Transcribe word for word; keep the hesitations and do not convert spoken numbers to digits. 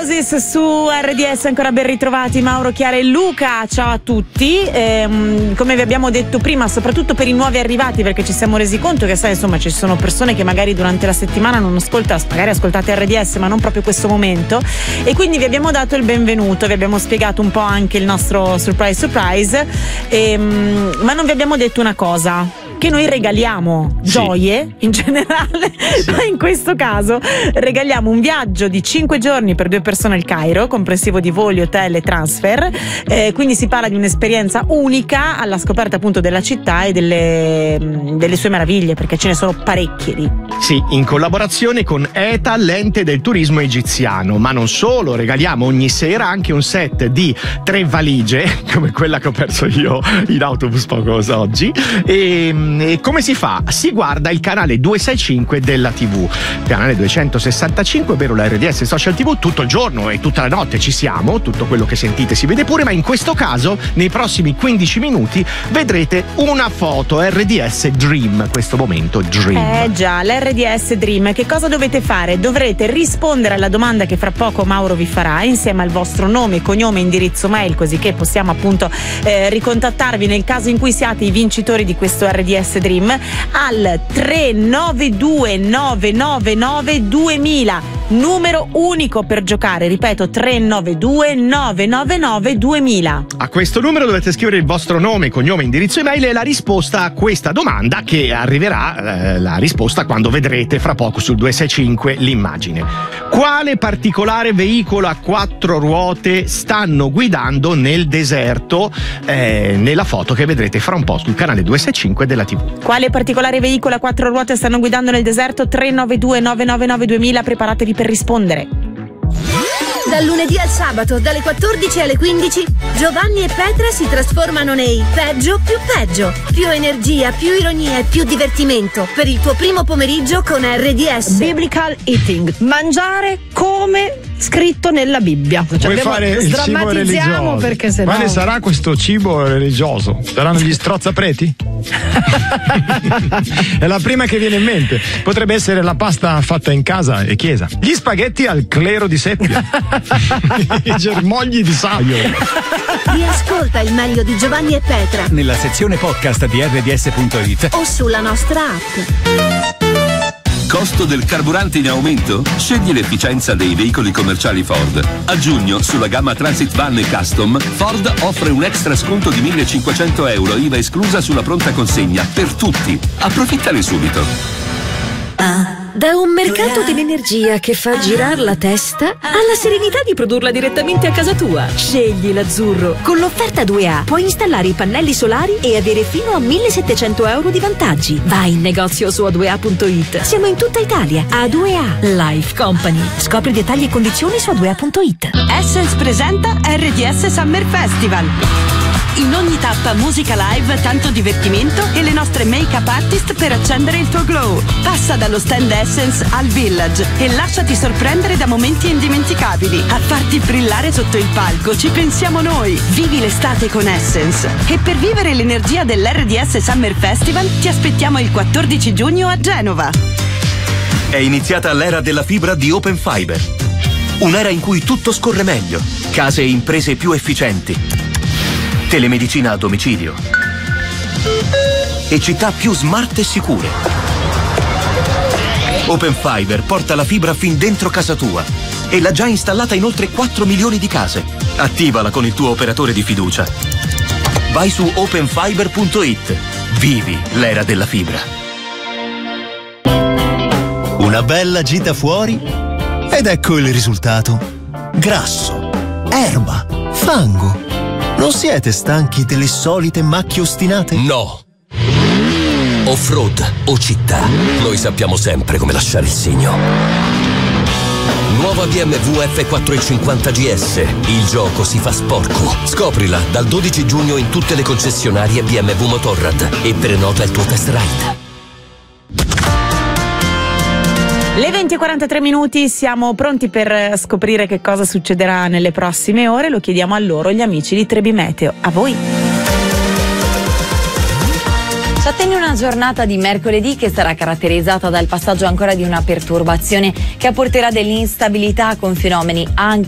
Roses su R D S, ancora ben ritrovati Mauro, Chiara e Luca, ciao a tutti. Ehm, come vi abbiamo detto prima, soprattutto per i nuovi arrivati, perché ci siamo resi conto che sai, insomma, ci sono persone che magari durante la settimana non ascoltano, magari ascoltate R D S ma non proprio questo momento, e quindi vi abbiamo dato il benvenuto, vi abbiamo spiegato un po' anche il nostro surprise surprise, ehm, ma non vi abbiamo detto una cosa, che noi regaliamo gioie, sì, in generale, sì, ma in questo caso regaliamo un viaggio di cinque giorni per due persone al Cairo, comprensivo di voli, hotel e transfer, eh, quindi si parla di un'esperienza unica alla scoperta appunto della città e delle, delle sue meraviglie, perché ce ne sono parecchie lì. Sì, in collaborazione con E T A, l'ente del turismo egiziano, ma non solo, regaliamo ogni sera anche un set di tre valigie, come quella che ho perso io in autobus poco oggi, e E come si fa? Si guarda il canale duecentosessantacinque della tivù, canale duecentosessantacinque, ovvero la R D S Social tivù, tutto il giorno e tutta la notte ci siamo, tutto quello che sentite si vede pure, ma in questo caso nei prossimi quindici minuti vedrete una foto R D S Dream, questo momento Dream. Eh già, l'R D S Dream, che cosa dovete fare? Dovrete rispondere alla domanda che fra poco Mauro vi farà, insieme al vostro nome, cognome, indirizzo mail, così che possiamo appunto eh, ricontattarvi nel caso in cui siate i vincitori di questo R D S Dream, al tre nove due nove nove nove duemila, numero unico per giocare, ripeto tre nove due nove nove nove duemila. A questo numero dovete scrivere il vostro nome, cognome, indirizzo email e la risposta a questa domanda, che arriverà eh, la risposta quando vedrete fra poco sul duecentosessantacinque l'immagine. Quale particolare veicolo a quattro ruote stanno guidando nel deserto, eh, nella foto che vedrete fra un po' sul canale duecentosessantacinque della tivù? Quale particolare veicolo a quattro ruote stanno guidando nel deserto? tre nove due nove nove nove duemila, preparatevi per rispondere. Dal lunedì al sabato, dalle quattordici alle quindici, Giovanni e Petra si trasformano nei peggio più peggio. Più energia, più ironia e più divertimento per il tuo primo pomeriggio con R D S. Biblical eating, mangiare come scritto nella Bibbia. Cioè, puoi fare il cibo religioso, perché se quale no... sarà questo cibo religioso? Saranno gli strozzapreti? È la prima che viene in mente. Potrebbe essere la pasta fatta in casa e chiesa, gli spaghetti al clero di seppia, i germogli di saio. Riascolta il meglio di Giovanni e Petra nella sezione podcast di R D S punto it o sulla nostra app. Costo del carburante in aumento? Scegli l'efficienza dei veicoli commerciali Ford. A giugno, sulla gamma Transit Van e Custom, Ford offre un extra sconto di millecinquecento euro, I V A esclusa sulla pronta consegna, per tutti. Approfittane subito. Da un mercato dell'energia che fa girare la testa alla serenità di produrla direttamente a casa tua. Scegli l'azzurro. Con l'offerta due A puoi installare i pannelli solari e avere fino a millesettecento euro di vantaggi. Vai in negozio su a due a punto it. Siamo in tutta Italia. A due A Life Company. Scopri dettagli e condizioni su a due a punto it. Essence presenta R D S Summer Festival. In ogni tappa musica live, tanto divertimento e le nostre make-up artist per accendere il tuo glow. Passa dallo stand Essence al Village e lasciati sorprendere da momenti indimenticabili. A farti brillare sotto il palco ci pensiamo noi. Vivi l'estate con Essence. E per vivere l'energia dell'R D S Summer Festival ti aspettiamo il quattordici giugno a Genova. È iniziata l'era della fibra di Open Fiber. Un'era in cui tutto scorre meglio. Case e imprese più efficienti. Telemedicina a domicilio e città più smart e sicure. Open Fiber porta la fibra fin dentro casa tua e l'ha già installata in oltre quattro milioni di case. Attivala con il tuo operatore di fiducia. Vai su open fiber punto it. Vivi l'era della fibra. Una bella gita fuori ed ecco il risultato. Grasso, erba, fango. Non siete stanchi delle solite macchie ostinate? No. Off-road o città, noi sappiamo sempre come lasciare il segno. Nuova B M W F quattrocentocinquanta G S. Il gioco si fa sporco. Scoprila dal dodici giugno in tutte le concessionarie B M W Motorrad e prenota il tuo test ride. Le venti e quarantatré minuti, siamo pronti per scoprire che cosa succederà nelle prossime ore. Lo chiediamo a loro, gli amici di Trebi Meteo. A voi. Ci attende una giornata di mercoledì che sarà caratterizzata dal passaggio ancora di una perturbazione che apporterà dell'instabilità con fenomeni anche